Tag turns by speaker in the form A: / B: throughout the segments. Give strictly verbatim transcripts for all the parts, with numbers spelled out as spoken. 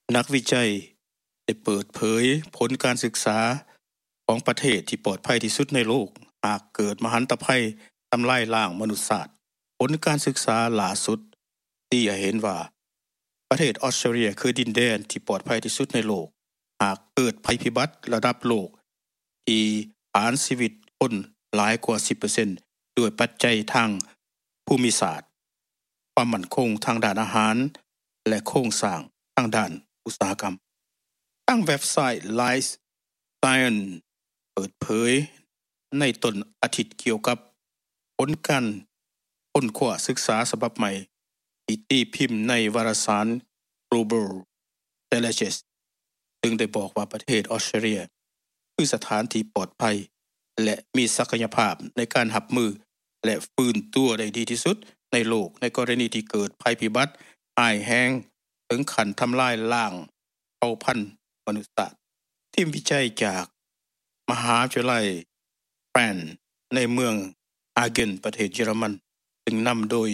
A: นักวิจัยได้เปิดเผยผลการศึกษาของประเทศที่ปลอดภัยที่สุดในโลกหากเกิดมหันตภัยทำลายล้างมนุษยชาติผลการศึกษาล่าสุดที่เห็นว่าประเทศออสเตรเลียคือดินแดนที่ปลอดภัยที่สุดในโลกหากเกิดภัยพิบัติระดับโลกที่ผลาญชีวิตคนหลายกว่า สิบเปอร์เซ็นต์ ด้วยปัจจัยทางภูมิศาสตร์ความมั่นคงทางด้านอาหารและโครงสร้างทางด้านอุตสาหกรรมทางเว็บไซต์ Life Science เปิดเผยในต้นอาทิตย์เกี่ยวกับผลการค้นคว้าศึกษาฉบับใหม่ที่ตีพิมพ์ในวารสาร Global Challenges ซึ่งได้บอกว่าประเทศออสเตรเลียคือสถานที่ปลอดภัยและมีศักยภาพในการรับมือและฟื้นตัวได้ดีที่สุดในโลกในกรณีที่เกิดภัยพิบัติร้ายแรงถึงขั้นทำลายล้างเผ่าพันธุ์มนุษยชาติทีมวิจัยจากมหาวิทยาลัยแปรนในเมืองอาเกนประเทศเยอรมันซึ่งนำโดย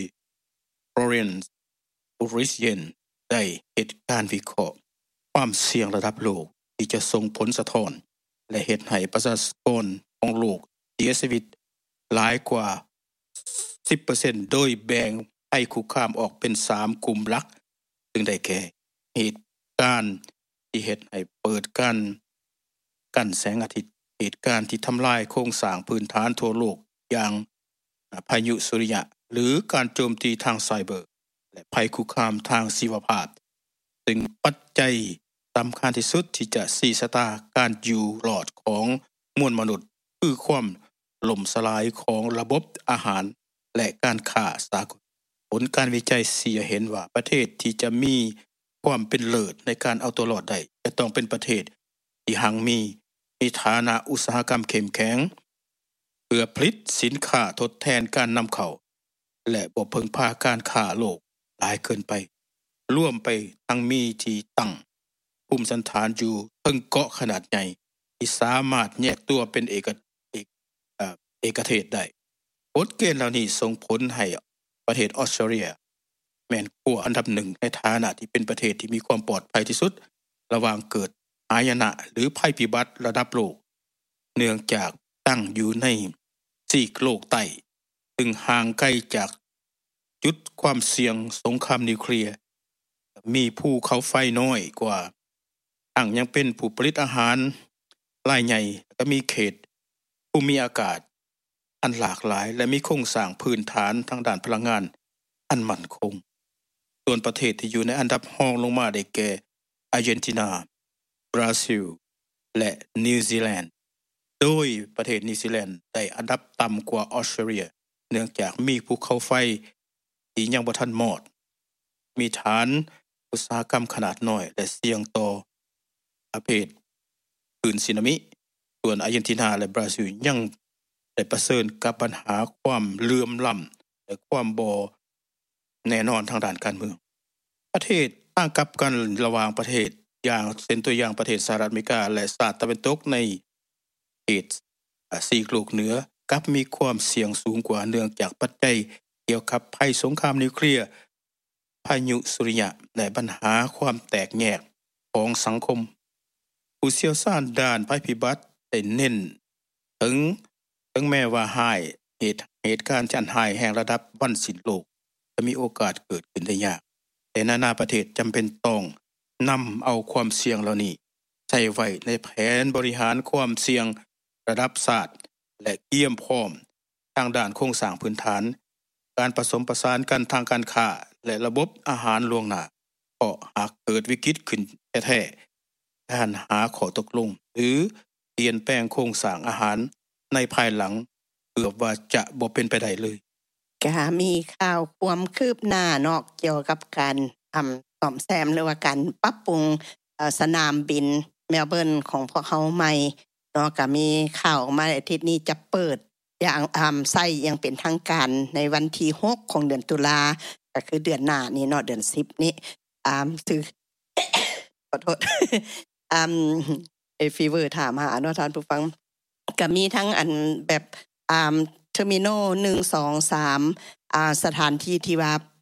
A: Florence Urisian ได้เหตุการณ์วิเคราะห์ความเสี่ยงระดับโลกที่จะส่งผลสะท้อนและเฮ็ดให้ประชากรของโลกเสียชีวิตหลายกว่า สิบเปอร์เซ็นต์ โดยแบ่งภัยคุกคามออกเป็นสามกลุ่มหลักซึ่งได้แก่เหตุการณ์ที่เฮ็ดให้เปิดกันกันแสงอาทิตย์เหตุการณ์ที่ทำลายโครงสร้างพื้นฐานทั่วโลกอย่างพายุสุริยะหรือการโจมตีทางไซเบอร์และภัยคุกคามทางชีวภาพซึ่งปัจจัยสำคัญที่สุดที่จะชี้ชะตาการอยู่รอดของมวลมนุษย์คือความล่มสลายของระบบอาหารและการค้าสากลผลการวิจัยเสียเห็นว่าประเทศที่จะมีความเป็นเลิศในการเอาตัวรอดได้จะต้องเป็นประเทศที่หังมีมีฐานะอุตสาหกรรมเข้มแข็งเพื่อผลิตสินค้าทดแทนการนำเข้าและบ่พึ่งพาการค้าโลกหลายเกินไปร่วมไปทั้งมีที่ตั้งภูมิสันฐานอยู่เทิงเกาะขนาดใหญ่ที่สามารถแยกตัวเป็นเอกเอกเอ่อเอกเทศได้กฎเกณฑ์เหล่านี้ส่งผลให้ประเทศออสเตรเลียแม่นขั้วอันดับหนึ่งในฐานะที่เป็นประเทศที่มีความปลอดภัยที่สุดระหว่างเกิดหายนะหรือภัยพิบัติระดับโลกเนื่องจากตั้งอยู่ในซีกโลกใต้ซึ่งห่างไกลจากจุดความเสี่ยงสงครามนิวเคลียร์มีภูเขาไฟน้อยกว่าทั้งยังเป็นผู้ผลิตอาหารรายใหญ่และมีเขตภูมิอากาศอันหลากหลายและมีโครงสร้างพื้นฐานทางด้านพลังงานอันมั่นคงส่วนประเทศที่อยู่ในอันดับรองลงมาได้แก่อาร์เจนตินาบราซิลและนิวซีแลนด์โดยประเทศนิวซีแลนด์ได้อันดับต่ำกว่าออสเตรเลียเนื่องจากมีภูเขาไฟที่ยังบ่ทันหมดมีฐานอุตสาหกรรมขนาดน้อยและเสี่ยงต่อประเภทคลื่นสึนามิส่วนอาร์เจนตินาและบราซิลยังได้เผชิญกับปัญหาความเหลื่อมล้ำและความบ่แน่นอนทางด้านการเมืองประเทศต่างกับกันระหว่างประเทศอย่างเช่นตัวอย่างประเทศสหรัฐอเมริกาและสหรัฐตะวันตกในเอเชียซีกโลกเหนือกับมีความเสี่ยงสูงกว่าเนื่องจากปัจจัยเกี่ยวกับภัยสงครามนิวเคลียร์พายุสุริยะและปัญหาความแตกแยกของสังคมผู้เชี่ยวชาญด้านภัยพิบัติได้เน้นถึงถึงแม้ว่าหายเหตุเหตุการณ์จันหายแห่งระดับวันสิ้นโลกจะมีโอกาสเกิดขึ้นได้ยากแต่นานาประเทศจำเป็นต้องนำเอาความเสี่ยงเหล่านี้ใส่ไว้ในแผนบริหารความเสี่ยงระดับชาติและเตรียมพร้อมทางด้านโครงสร้างพื้นฐานการผสมประสานกันทางการค้าและระบบอาหารล่วงหน้าเพราะหากเกิดวิกฤตขึ้นแท้ๆการหาข้อตกลงหรือเปลี่ยนแปลงโครงสร้างอาหารในภายหลังเกือบว่าจะบ่เป็นไปได้เลย
B: ก็มีข่าวความคืบหน้าเนาะเกี่ยวกับการอ่ำซ่อมแซมหรือว่าการปรับปรุงเอ่อสนามบินเมลเบิร์นของพวกเขาใหม่เนาะก็มีข่าวออกมาอาทิตย์นี้จะเปิดอย่างอ่ำใช้อย่างเป็นทางการในวันที่หกของเดือนตุลาก็คือเดือนหน้านี้เนาะเดือนสิบนี้อ่ำซื้อ ขอโทษ อ่ำเอฟีเวอร์ถามหาเนาะท่านผู้ฟังก็มีทั้งอันแบบอ่ำเทอร์มินอลหนึ่ง สอง สามอ่าสถานที่ที่ว่า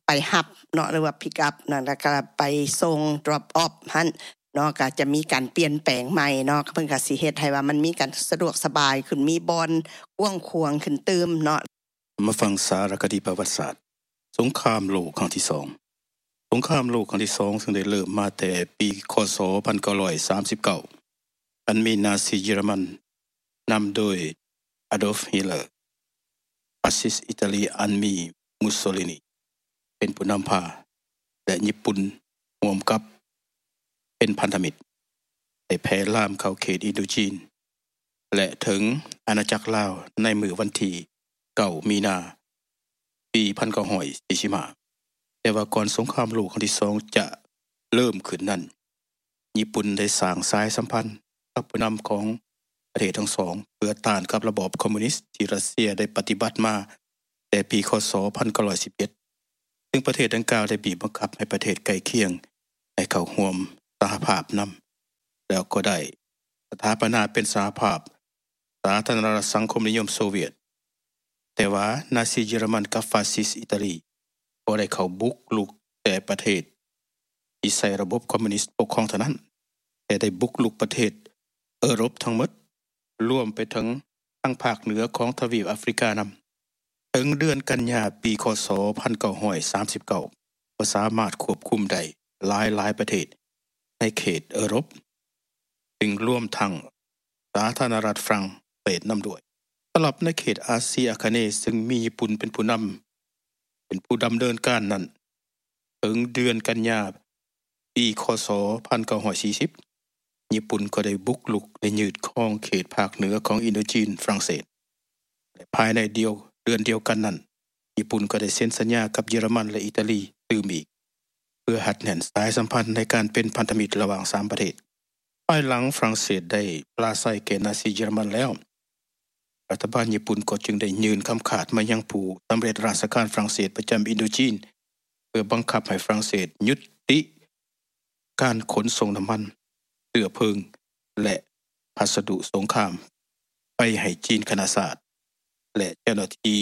B: ไปรับเนาะหรือว่า pick up นั่นแล้วก็ไปส่ง drop off หั่นเนาะก็จะมีการเปลี่ยนแปลงใหม่เนาะเพิ่นก็สิเฮ็ดให้ว่ามันมีการสะดวกสบายขึ้นมีบอนกว้างขวางขึ้นเติมเนาะ
A: มาฟังสารคดีประวัติศาสตร์สงครามโลกครั้งที่สองสงครามโลกครั้งที่สองซึ่งได้เริ่มมาแต่ปีคศหนึ่งพันเก้าร้อยสามสิบเก้าอันมีนาซีเยอรมันนำโดย Adolf Hitler ฟาสซิสต์อิตาลีอันมีมุสโสลินีเป็นผู้นำพาและญี่ปุ่นร่วมกับเป็นพันธมิตรได้แพร่ลามเข้าเขตอินโดจีนและถึงอาณาจักรลาวในมื้อวันที่เก้ามีนาปีหนึ่งพันเก้าร้อยสี่สิบห้าแต่ว่าก่อนสงครามโลกครั้งที่สองจะเริ่มขึ้นนั้นญี่ปุ่นได้สร้างสายสัมพันธ์กับผู้นำของประเทศทั้งสองเพื่อต้านกับระบอบคอมมิวนิสต์ที่รัสเซียได้ปฏิบัติมาแต่ปีคศหนึ่งพันเก้าร้อยสิบเอ็ดซึ่งประเทศดังกล่าวได้บีบบังคับให้ประเทศใกล้เคียงให้เข้าร่วมสหภาพนำแล้วก็ได้สถาปนาเป็นสหภาพสาธารณรัฐสังคมนิยมโซเวียตแต่ว่านาซีเยอรมันกับฟาสซิสต์อิตาลีก็ได้เข้าบุกรุกแต่ประเทศที่ใช้ระบบคอมมิวนิสต์ปกครองเท่านั้นแต่ได้บุกรุกประเทศเอโรปทั้งหมดรวมไปถึงทางภาคเหนือของทวีปแอฟริกานำถึงเดือนกันยาปีคศหนึ่งพันเก้าร้อยสามสิบเก้าก็สามารถควบคุมได้หลายๆประเทศในเขตเอโรปซึ่งรวมทั้งสาธารณรัฐฝรั่งเศสนำด้วยสำหรับในเขตอาเซียอาคเนย์ซึ่งมีญี่ปุ่นเป็นผู้นำเป็นผู้ดำเนินการนั้นถึงเดือนกันยาปีคศหนึ่งพันเก้าร้อยสี่สิบญี่ปุ่นก็ได้บุกรุกและยึดครองเขตภาคเหนือของอินโดจีนฝรั่งเศสและภายในเดียวเดือนเดียวกันนั้นญี่ปุ่นก็ได้เซ็นสัญญากับเยอรมันและอิตาลีตื่มอีกเพื่อหัดแน่นสายสัมพันธ์ในการเป็นพันธมิตรระหว่างสามประเทศภายหลังฝรั่งเศสได้ปราศัยแก่นาซีเยอรมันแล้วรัฐบาลญี่ปุ่นก็จึงได้ยื่นคำขาดมายังผู้สำเร็จราชการฝรั่งเศสประจำอินโดจีนเพื่อบังคับให้ฝรั่งเศสยุติการขนส่งน้ำมันเชื้อเพลิงและพัสดุสงครามไปให้จีนคณะศาสตร์และเจ้าหน้าที่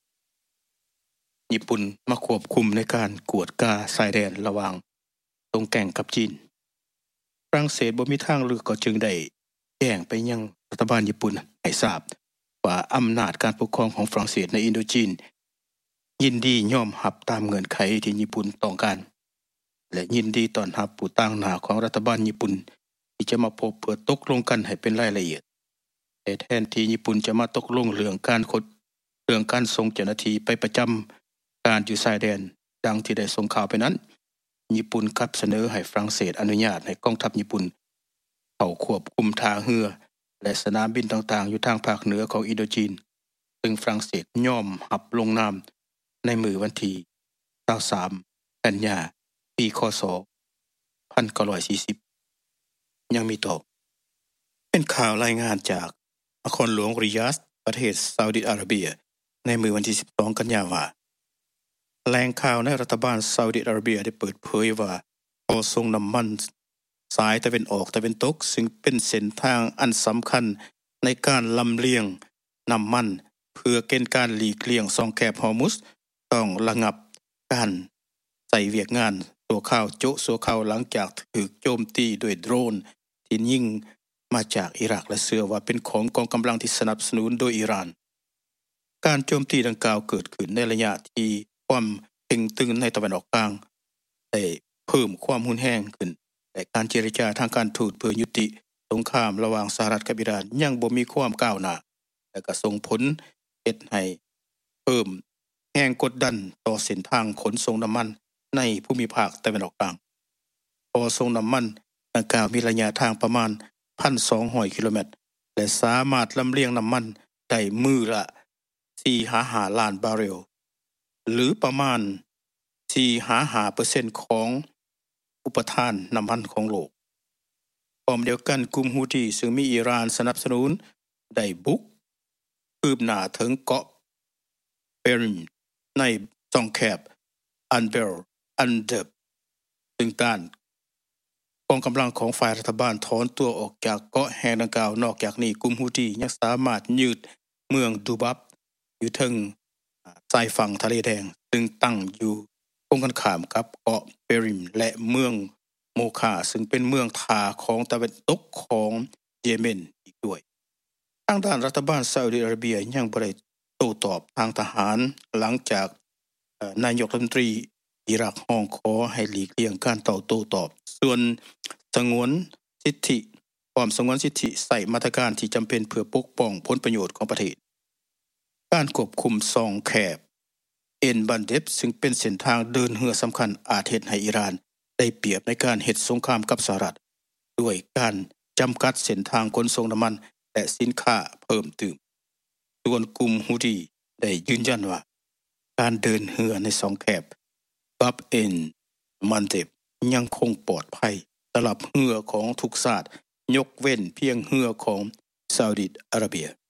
A: ญี่ปุ่นมาควบคุมในการกวดกาชายแดนระหว่างตรงแก่งกับจีนฝรั่งเศสบ่มีทางเลือกก็จึงได้แจ้งไปยังรัฐบาลญี่ปุ่นให้ทราบว่าอำนาจการปกครองของฝรั่งเศสในอินโดจีนยินดียอมรับตามเงื่อนไขที่ญี่ปุ่นต้องการและยินดีต้อนรับผู้ต่างหน้าของรัฐบาลญี่ปุ่นที่จะมาพบเพื่อตกลงกันให้เป็นรายละเอียดแต่แทนที่ญี่ปุ่นจะมาตกลงเรื่องการขนเรื่องการส่งเจ้าหน้าที่ไปประจำการอยู่ชายแดนดังที่ได้ส่งข่าวไปนั้นญี่ปุ่นกลับเสนอให้ฝรั่งเศสอนุญาตให้กองทัพญี่ปุ่นเข้าควบคุมท่าเรือและสนามบินต่างๆอยู่ทางภาคเหนือของอินโดจีนซึ่งฝรั่งเศสยอมรับลงนามในมือวันที่ยี่สิบสามกันยายนปีคศหนึ่งพันเก้าร้อยสี่สิบยังมีต่อเป็นข่าวรายงานจากนครหลวงริยาดประเทศซาอุดิอาระเบียในมือวันที่สิบสองกันยายนว่าแหล่งข่าวในรัฐบาลซาอุดิอาระเบียได้เปิดเผยว่าท่อส่งน้ำมันสายตะวันออกตะวันตกซึ่งเป็นเส้นทางอันสำคัญในการลำเลียงน้ำมันเพื่อเกณฑ์การหลีกเลี่ยงช่องแคบฮอร์มุซต้องระงับการใส่เวียกงานตัวข่าวโจะสัวข่าวหลังจากถูกโจมตีด้วยโดรนที่ยิงมาจากอิรักและเชื่อว่าเป็นของกองกำลังที่สนับสนุนโดยอิหร่านการโจมตีดังกล่าวเกิดขึ้นในระยะที่ความตึงตึงในตะวันออกกลางได้เพิ่มความรุนแรงขึ้นและการเจรจาทางการทูตเพื่อยุติสงครามระหว่างสหรัฐกับอิหร่านยังบ่มีความก้าวหน้าและก็ส่งผลเฮ็ดให้เพิ่มแรงกดดันต่อเส้นทางขนส่งน้ำมันในภูมิภาคตะวันออกกลางท่อส่งน้ำมันดังกล่าวมีระยะทางประมาณ หนึ่งพันสองร้อย กิโลเมตรและสามารถลำเลียงน้ำมันได้มื้อละสี่ถึงห้าล้านบาร์เรลหรือประมาณ สี่ถึงห้าเปอร์เซ็นต์ ของอุปทานน้ำมันของโลกพร้อมเดียวกันกลุ่มฮูธีซึ่งมีอิหร่านสนับสนุนได้บุกคืบหน้าถึงเกาะเปริมในช่องแคบอันเบลอันเดบซึ่งการกองกำลังของฝ่ายรัฐบาลถอนตัวออกจากเกาะแห่งดังกล่าวนอกจากนี้กลุ่มฮูธียังสามารถยึดเมืองดูบับอยู่ถึงชายฝั่งทะเลแดงซึ่งตั้งอยู่รงกันข้ามกับเกาะเปริมและเมืองโมคาซึ่งเป็นเมืองท่าของตะวันตกของเยเมนอีกด้วยทางด้านรัฐบาลซาอุดิอาระเบียยังบ่ได้โต้ตอบทางทหารหลังจากนายกรัฐมนตรีอิรักร้องขอให้หลีกเลี่ยงการต่อโต้ตอบส่วนสงวนสิทธิความสงวนสิทธิใส่มาตรการที่จำเป็นเพื่อปกป้องผลประโยชน์ของประเทศการควบคุมซองแคบเอ็นบันเดบซึ่งเป็นเส้นทางเดินเรือสำคัญอาจเฮ็ดให้อิหร่านได้เปรียบในการเฮ็ดสงครามกับสหรัฐด้วยการจำกัดเส้นทางขนส่งน้ำมันและสินค้าเพิ่มเติมส่วนกลุ่มฮูดีได้ยืนยันว่าการเดินเรือในซองแคบกับเอ็นมันเดบยังคงปลอดภัยสำหรับเรือของทุกชาติยกเว้นเพียงเรือของซาอุดิอาระเบีย